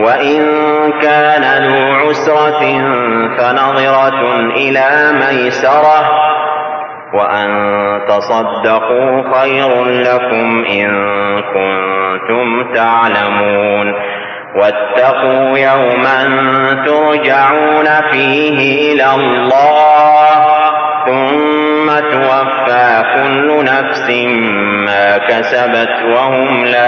وإن كان ذو عسرة فنظرة إلى ميسرة وأن تصدقوا خير لكم إن كنتم تعلمون واتقوا يوما ترجعون فيه إلى الله ثم توفى كل نفس ما كسبت وهم لا